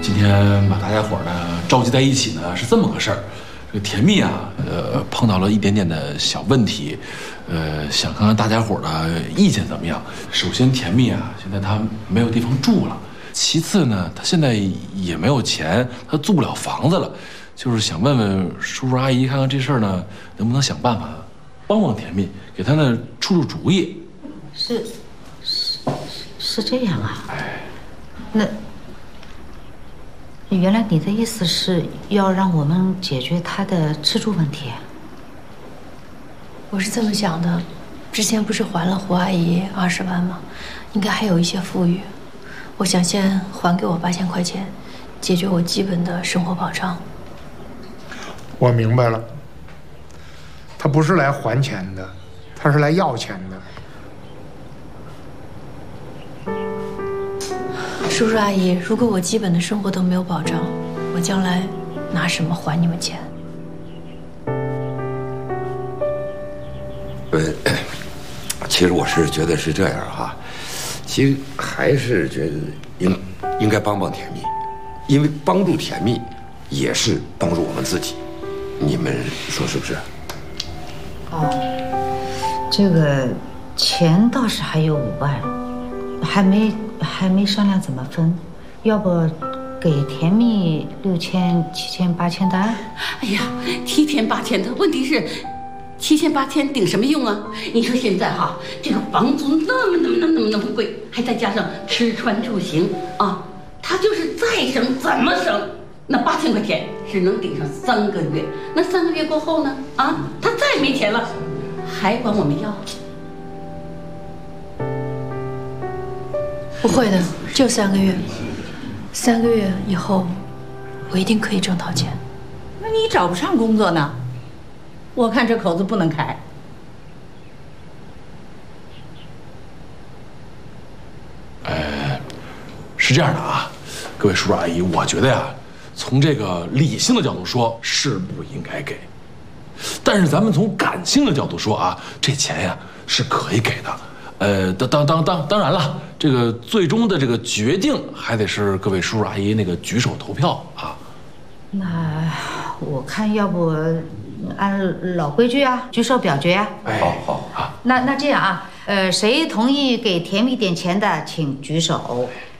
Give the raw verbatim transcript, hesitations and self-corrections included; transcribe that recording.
今天把大家伙呢召集在一起呢，是这么个事儿。这个甜蜜啊，呃，碰到了一点点的小问题，呃，想看看大家伙的意见怎么样。首先，甜蜜啊，现在她没有地方住了；其次呢，她现在也没有钱，她租不了房子了。就是想问问叔叔阿姨，看看这事儿呢，能不能想办法帮帮甜蜜，给她呢出出主意。 是是是这样啊？哎，那。 原来你的意思是要让我们解决他的吃住问题？ 我是这么想的，之前不是还了胡阿姨二十万吗？应该还有一些富裕，我想先还给我八千块钱，解决我基本的生活保障。 我明白了，他不是来还钱的，他是来要钱的。 叔叔阿姨，如果我基本的生活都没有保障，我将来拿什么还你们钱？ 呃，其实我是觉得是这样哈，其实还是觉得应应该帮帮甜蜜，因为帮助甜蜜也是帮助我们自己，你们说是不是？ 哦，这个钱倒是还有五万，还没。 还没商量怎么分，要不给甜蜜六千、七千、八千的？ 哎呀，七千八千的，问题是七千八千顶什么用啊？你说现在哈，这个房租那么那么那么那么那么贵，还再加上吃穿住行啊，他就是再省怎么省，那八千块钱是能顶上三个月。那三个月过后呢？啊，他再没钱了，还管我们要？ 不会的，就三个月，三个月以后，我一定可以挣到钱。 那你找不上工作呢？我看这口子不能开。 呃，是这样的啊，各位叔叔阿姨，我觉得呀，从这个理性的角度说是不应该给，但是咱们从感性的角度说啊，这钱呀是可以给的。 呃，当当当当当然了，这个最终的这个决定还得是各位叔叔阿姨那个举手投票啊。 那我看要不按老规矩啊，举手表决啊。 哎，好好啊。那那这样啊，呃，谁同意给甜蜜点钱的，请举手。